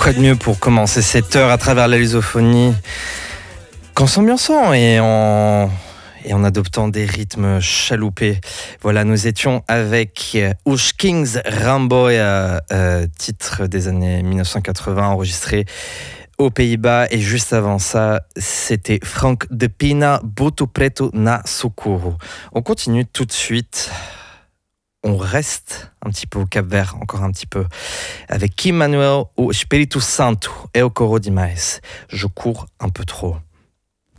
Quoi de mieux pour commencer cette heure à travers la lusophonie qu'en s'ambiançant et en adoptant des rythmes chaloupés. Voilà, nous étions avec Ush Kings Ramboy, titre des années 1980 enregistré aux Pays-Bas, et juste avant ça, c'était Frank de Pina, Boto Preto na Socorro. On continue tout de suite. On reste un petit peu au Cap-Vert, encore un petit peu, avec Kim Manuel ou Espírito Santo, Eu corro demais. Je cours un peu trop.